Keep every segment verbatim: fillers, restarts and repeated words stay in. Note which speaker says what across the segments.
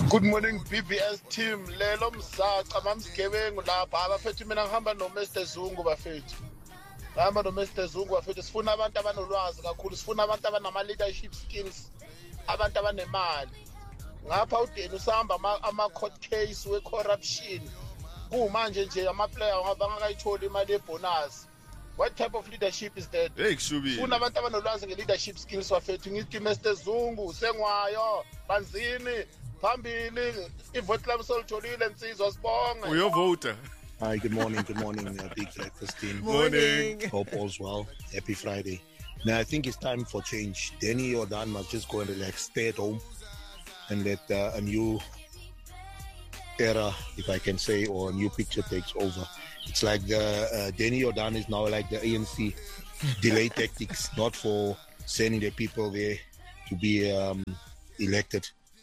Speaker 1: Good morning B B S team. Lelo msaca mamsigebengu lapha abafethu mina ngihamba no Mister Zungu bafethu. Ngihamba no Mister Zungu bafethu sifuna abantu abanolwazi kakhulu, sifuna abantu abanama leadership skills, abantu abanemali. Ngapha uDeni usahamba ama court case we corruption. Kumanje nje ama player ngabangakayitholi imali yebonus. What type of leadership is that?
Speaker 2: Hey, Kushubi.
Speaker 1: Funa abantu abanolwazi nge-leadership skills wafethu ngithi Mister Zungu sengwayo banzini phambili ivote lami solitholile nsizwa sibonge.
Speaker 2: Uyovota.
Speaker 3: Hi, good morning, good morning, uh, Big Breakfast team.
Speaker 2: Morning.
Speaker 3: Hope all's well. Happy Friday. Now, I think it's time for change. Danny Jordan must just go and relax, stay at home, and let uh, a new era, if I can say, or a new picture takes over. It's like the uh, Danny Jordan is now like the A N C delay tactics, not for sending the people there to be um, elected.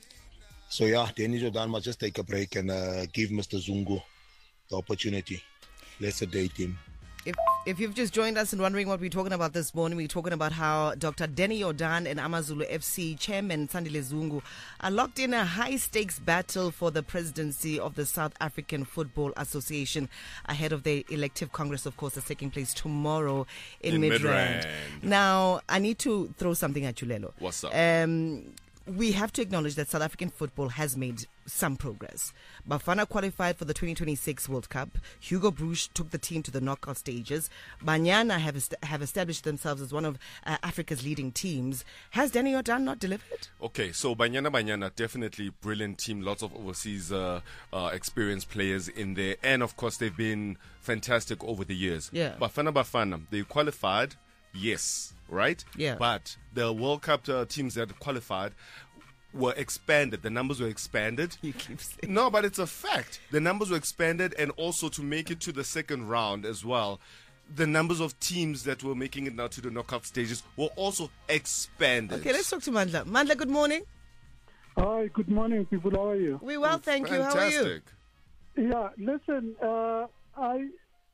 Speaker 3: So yeah, Danny Jordan must just take a break and uh, give Mister Zungu the opportunity. Let's sedate him.
Speaker 4: If if you've just joined us and wondering what we're talking about this morning, we're talking about how Doctor Danny Jordan and Amazulu F C chairman Sandile Zungu are locked in a high-stakes battle for the presidency of the South African Football Association ahead of the elective congress, of course, that's taking place tomorrow in,
Speaker 2: in
Speaker 4: Midrand.
Speaker 2: Midrand.
Speaker 4: Now, I need to throw something at you, Lelo.
Speaker 2: What's up?
Speaker 4: Um, we have to acknowledge that South African football has made some progress. Bafana qualified for the twenty twenty-six World Cup. Hugo Broos took the team to the knockout stages. Banyana have est- have established themselves as one of uh, Africa's leading teams. Has Danny Jordan not delivered?
Speaker 2: Okay, so Banyana Banyana, definitely brilliant team. Lots of overseas uh, uh, experienced players in there. And, of course, they've been fantastic over the years.
Speaker 4: Yeah.
Speaker 2: Bafana Bafana, they qualified, yes, right?
Speaker 4: Yeah.
Speaker 2: But the World Cup uh, teams that qualified were expanded. The numbers were expanded.
Speaker 4: You keep saying.
Speaker 2: No, but it's a fact. The numbers were expanded, and also to make it to the second round as well, the numbers of teams that were making it now to the knockout stages were also expanded.
Speaker 4: Okay, let's talk to Mandla. Mandla, good morning.
Speaker 5: Hi, good morning, people. How are you?
Speaker 4: We well, thank you. How are you?
Speaker 2: Fantastic.
Speaker 5: Yeah, listen, uh, I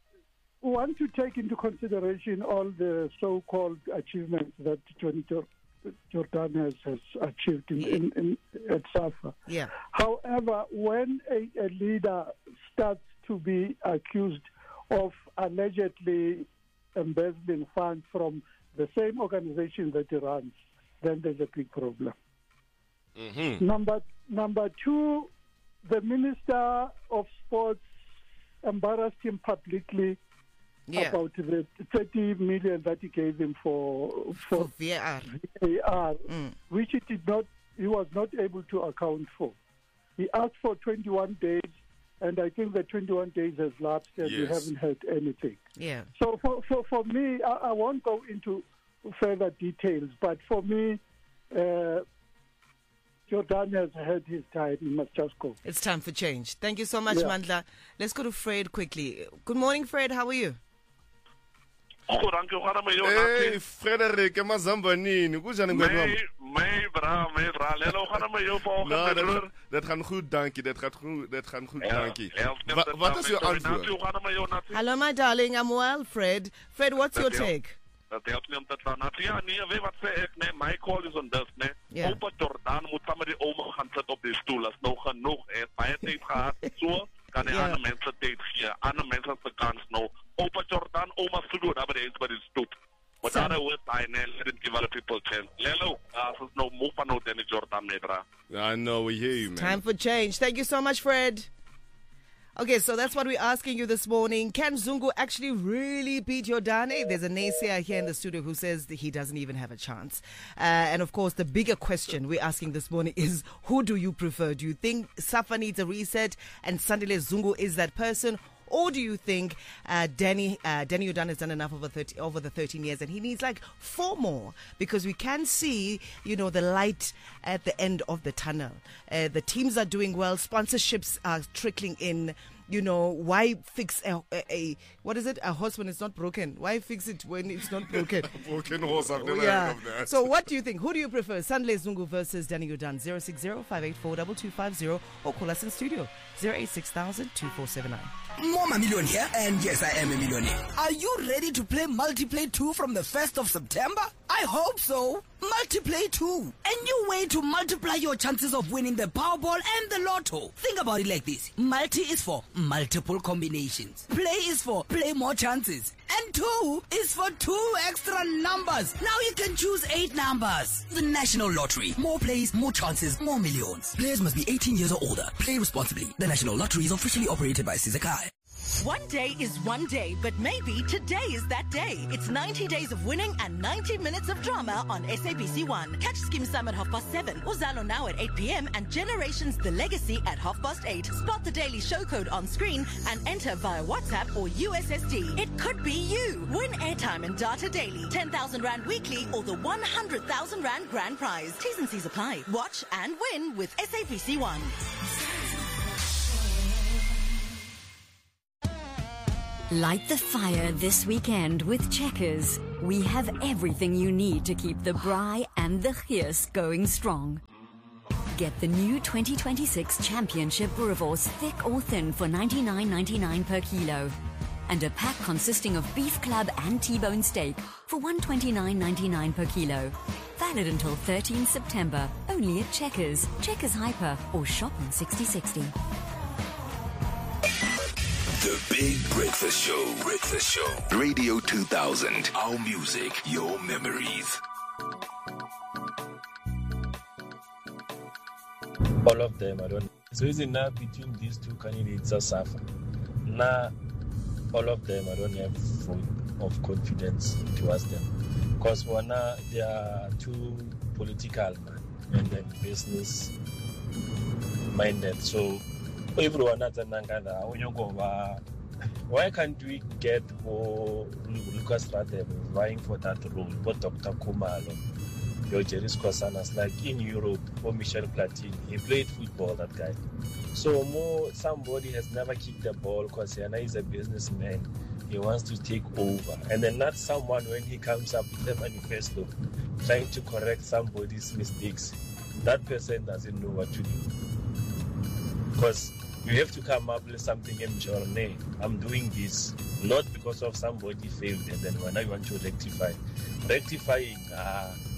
Speaker 5: want to take into consideration all the so-called achievements that Johnny Jordan has, has achieved in, in, in, at SAFA.
Speaker 4: Yeah.
Speaker 5: However, when a, a leader starts to be accused of allegedly embezzling funds from the same organization that he runs, then there's a big problem.
Speaker 2: Mm-hmm.
Speaker 5: Number number two, the Minister of Sports embarrassed him publicly
Speaker 4: Yeah.
Speaker 5: about the thirty million that he gave him for
Speaker 4: For
Speaker 5: for
Speaker 4: V A R.
Speaker 5: V A R,
Speaker 4: Mm.
Speaker 5: which he did not, he was not able to account for. He asked for twenty-one days, and I think the twenty-one days has lapsed, and we
Speaker 2: Yes.
Speaker 5: haven't heard anything.
Speaker 4: Yeah.
Speaker 5: So for for, for me, I, I won't go into further details, but for me, uh, Jordan has had his time. He must just go.
Speaker 4: It's time for change. Thank you so much,
Speaker 5: Yeah.
Speaker 4: Mandla. Let's go to Fred quickly. Good morning, Fred. How are you?
Speaker 2: Hey, Frederick, Mazambanini. Kunjani mngani wami?
Speaker 6: May bra, may bra. Lelo gaan my jou
Speaker 2: Nou,
Speaker 6: volgende.
Speaker 2: dat, dat gaat goed, dankie. Dat gaat goed, dat gaat goed, dankie.
Speaker 6: Ja,
Speaker 2: Wa- Wat is uw antwoord?
Speaker 6: gaan my jou na.
Speaker 4: Hello, my darling. I'm well, Fred. Fred, what's your
Speaker 6: Dat helpt.
Speaker 4: take?
Speaker 6: Dat helpt nie om dit van na. Ja, nee, weet wat sê ek, nee, my call is on this, nee.
Speaker 4: Ja.
Speaker 6: Oupa Jordan moet saam met die ouma gaan sit op die stoel. As nou genoeg, hy het baie tyd gehad. So kan hy
Speaker 4: Ja.
Speaker 6: ander mense tyd gee. Ander mense se kans nou. Oupa Jordan, ouma se doen, maar hy is by die stoep. But
Speaker 4: Sam.
Speaker 6: other words, I didn't give other people chance. Lelo, as is no move on no Danny Jordan, nee, bra.
Speaker 2: I know, we hear you, man.
Speaker 4: Time for change. Thank you so much, Fred. Okay, so that's what we're asking you this morning. Can Zungu actually really beat Jordan? There's a naysayer here in the studio who says that he doesn't even have a chance. Uh, and of course, the bigger question we're asking this morning is, who do you prefer? Do you think SAFA needs a reset and Sandile Zungu is that person? Or do you think uh, Danny uh, Danny Jordan has done enough over thirty over the thirteen years and he needs like four more? Because we can see, you know, the light at the end of the tunnel. Uh, the teams are doing well. Sponsorships are trickling in. You know, why fix a, a, a what is it? A horse when it's not broken. Why fix it when it's not broken?
Speaker 2: Broken horse, I've never
Speaker 4: Yeah.
Speaker 2: heard of that.
Speaker 4: So what do you think? Who do you prefer? Sandile Zungu versus Danny Jordan? zero six zero, five eight four, two two five zero or call us in studio zero eight six thousand, two four seven nine.
Speaker 7: Mama Million here, and yes, I am a millionaire. Are you ready to play Multiplay two from the first of September? I hope so. Multiplay too. A new way to multiply your chances of winning the Powerball and the Lotto. Think about it like this. Multi is for multiple combinations. Play is for play more chances. And two is for two extra numbers. Now you can choose eight numbers. The National Lottery. More plays, more chances, more millions. Players must be eighteen years or older. Play responsibly. The National Lottery is officially operated by Sizakai.
Speaker 8: One day is one day, but maybe today is that day. It's ninety days of winning and ninety minutes of drama on S A B C one. Catch Skim Sam at half past seven, Uzalo now at eight p.m. and Generations The Legacy at half past eight. Spot the daily show code on screen and enter via WhatsApp or U S S D. It could be you. Win airtime and data daily, ten thousand Rand weekly or the one hundred thousand Rand grand prize. T's and C's apply. Watch and win with S A B C one.
Speaker 9: Light the fire this weekend with Checkers. We have everything you need to keep the braai and the gees going strong. Get the new twenty twenty-six Championship Boerewors thick or thin for ninety-nine ninety-nine per kilo. And a pack consisting of beef club and T-bone steak for one hundred twenty-nine ninety-nine per kilo. Valid until thirteenth September, only at Checkers, Checkers Hyper or shop on sixty sixty.
Speaker 10: The Big Breakfast Show. Breakfast Show. Radio two thousand. Our music, your memories.
Speaker 11: All of them, I don't. So is it now between these two candidates are suffer? Now, all of them, I don't have vote of confidence towards them. Because one, uh, they are too political, man, and then business minded. So, everyone has a nangana. When you go, why can't we get more Lucas Radebe vying for that role? But Doctor Kumalo, your Jerry Kosanas, like in Europe, or Michel Platini, he played football, that guy. So more somebody has never kicked the ball because he is a businessman. He wants to take over. And then not someone when he comes up with a manifesto trying to correct somebody's mistakes. That person doesn't know what to do. Because you have to come up with something in journey. I'm doing this not because of somebody failed and then when I want to rectify. Rectifying, ah, uh,